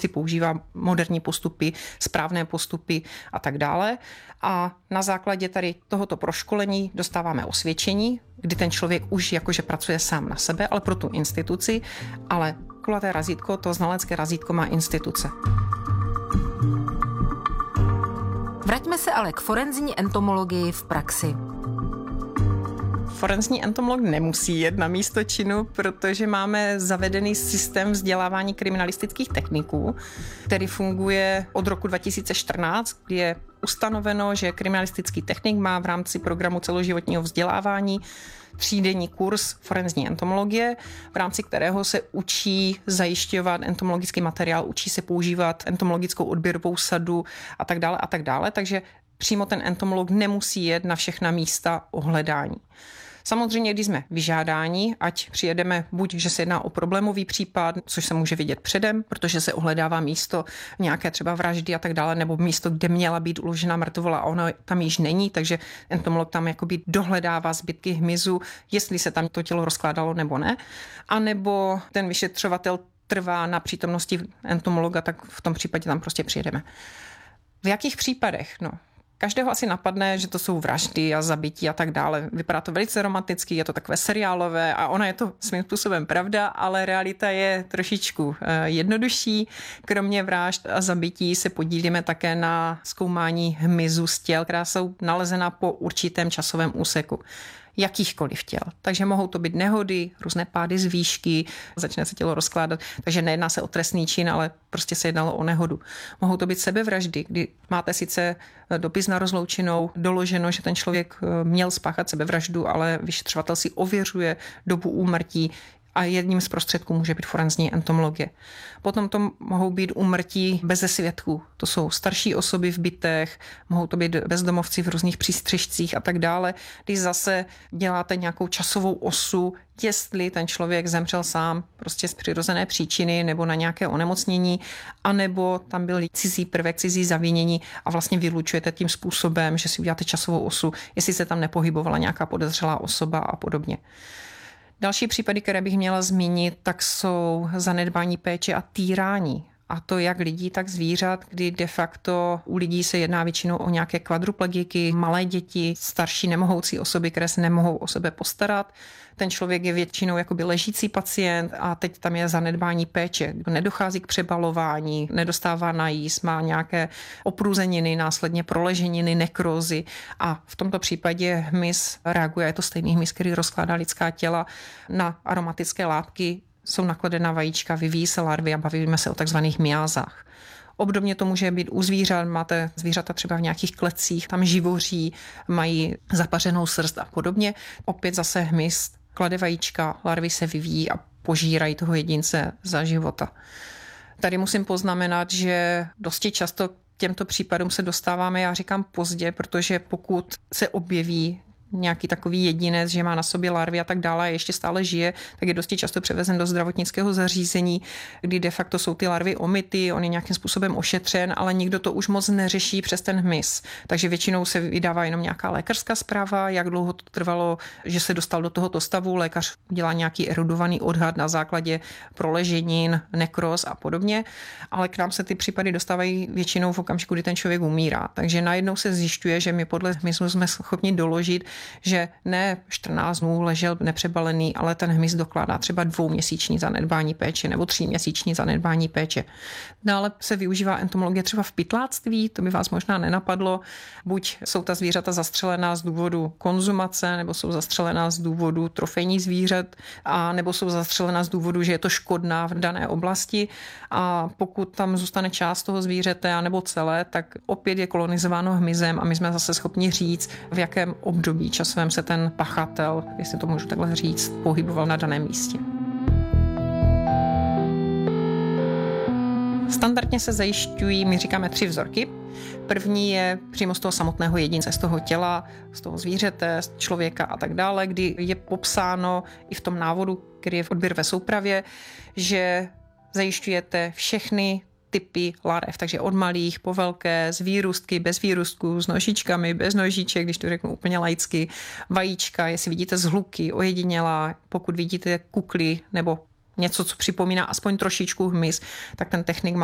si používá moderní postupy, správné postupy a tak dále. A na základě tady tohoto proškolení dostáváme osvědčení, kdy ten člověk už jakože pracuje sám na sebe, ale pro tu instituci, ale kulaté razítko, to znalecké razítko má instituce. Vraťme se ale k forenzní entomologii v praxi. Forenzní entomolog nemusí jet na místo činu, protože máme zavedený systém vzdělávání kriminalistických techniků, který funguje od roku 2014, kdy je ustanoveno, že kriminalistický technik má v rámci programu celoživotního vzdělávání 3denní kurz forenzní entomologie, v rámci kterého se učí zajišťovat entomologický materiál, učí se používat entomologickou odběrovou sadu a tak dále a tak dále, takže přímo ten entomolog nemusí jet na všechna místa ohledání. Samozřejmě, když jsme vyžádáni, ať přijedeme buď, že se jedná o problémový případ, což se může vidět předem, protože se ohledává místo nějaké třeba vraždy a tak dále, nebo místo, kde měla být uložena mrtvola a ona tam již není, takže entomolog tam jakoby dohledává zbytky hmyzu, jestli se tam to tělo rozkládalo nebo ne, anebo ten vyšetřovatel trvá na přítomnosti entomologa, tak v tom případě tam prostě přijedeme. V jakých případech? No. Každého asi napadne, že to jsou vraždy a zabití a tak dále. Vypadá to velice romanticky, je to takové seriálové a ona je to svým způsobem pravda, ale realita je trošičku jednodušší. Kromě vražd a zabití se podílíme také na zkoumání hmyzu z těl, která jsou nalezena po určitém časovém úseku. Jakýchkoliv těl. Takže mohou to být nehody, různé pády z výšky, začne se tělo rozkládat, takže nejedná se o trestný čin, ale prostě se jednalo o nehodu. Mohou to být sebevraždy, kdy máte sice dopis na rozloučenou, doloženo, že ten člověk měl spáchat sebevraždu, ale vyšetřovatel si ověřuje dobu úmrtí, a jedním z prostředků může být forenzní entomologie. Potom to mohou být úmrtí beze svědků. To jsou starší osoby v bytech, mohou to být bezdomovci v různých přístřešcích a tak dále. Když zase děláte nějakou časovou osu, jestli ten člověk zemřel sám prostě z přirozené příčiny nebo na nějaké onemocnění, anebo tam byl cizí prvek, cizí zavinění a vlastně vylučujete tím způsobem, že si uděláte časovou osu, jestli se tam nepohybovala nějaká podezřelá osoba a podobně. Další případy, které bych měla zmínit, tak jsou zanedbání péče a týrání. A to jak lidí, tak zvířat, kdy de facto u lidí se jedná většinou o nějaké kvadruplegiky, malé děti, starší nemohoucí osoby, které se nemohou o sebe postarat. Ten člověk je většinou jakoby ležící pacient a teď tam je zanedbání péče. Nedochází k přebalování, nedostává najíst, má nějaké oprůzeniny, následně proleženiny, nekrózy a v tomto případě hmyz reaguje, je to stejný hmyz, který rozkládá lidská těla na aromatické látky, jsou nakladena vajíčka, vyvíjí se larvy a bavíme se o takzvaných miázách. Obdobně to může být u zvířat, máte zvířata třeba v nějakých klecích, tam živoří, mají zapařenou srst a podobně. Opět zase hmyz klade vajíčka, larvy se vyvíjí a požírají toho jedince za života. Tady musím poznamenat, že dosti často k těmto případům se dostáváme, já říkám pozdě, protože pokud se objeví nějaký takový jedinec, že má na sobě larvy a tak dále a ještě stále žije, tak je dosti často převezen do zdravotnického zařízení, kdy de facto jsou ty larvy omyty, on je nějakým způsobem ošetřen, ale nikdo to už moc neřeší přes ten hmyz. Takže většinou se vydává jenom nějaká lékařská zpráva, jak dlouho to trvalo, že se dostal do tohoto stavu, lékař udělá nějaký erudovaný odhad na základě proleženin, nekroz a podobně, ale k nám se ty případy dostávají většinou v okamžiku, kdy ten člověk umírá. Takže najednou se zjišťuje, že my podle hmyzu jsme schopni doložit, že ne 14 dnů ležel nepřebalený, ale ten hmyz dokládá třeba 2měsíční zanedbání péče nebo 3měsíční zanedbání péče. Dále se využívá entomologie třeba v pytláctví, to by vás možná nenapadlo. Buď jsou ta zvířata zastřelená z důvodu konzumace, nebo jsou zastřelená z důvodu trofejní zvířat, a nebo jsou zastřelená z důvodu, že je to škodná v dané oblasti. A pokud tam zůstane část toho zvířete, nebo celé, tak opět je kolonizováno hmyzem a my jsme zase schopni říct, v jakém období časovém se ten pachatel, jestli to můžu takhle říct, pohyboval na daném místě. Standardně se zajišťují, my říkáme 3 vzorky. První je přímo z toho samotného jedince, z toho těla, z toho zvířete, z člověka a tak dále, kdy je popsáno i v tom návodu, který je v odběrové soupravě, že zajišťujete všechny typy larev, takže od malých po velké, z výrůstky, bez výrůstků, s nožičkami, bez nožiček, když to řeknu úplně laicky, vajíčka, jestli vidíte zhluky, ojedinělá, pokud vidíte kukly nebo něco, co připomíná aspoň trošičku hmyz, tak ten technik má